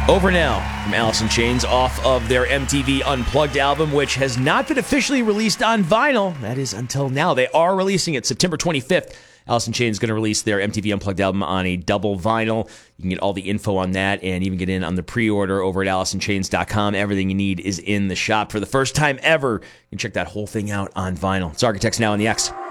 Over Now from Alice in Chains off of their MTV Unplugged album, which has not been officially released on vinyl. That is until now. They are releasing it September 25th. Alice in Chains is going to release their MTV Unplugged album on a double vinyl. You can get all the info on that and even get in on the pre-order over at AliceInChains.com. Everything you need is in the shop. For the first time ever, you can check that whole thing out on vinyl. It's Architects Now on the X.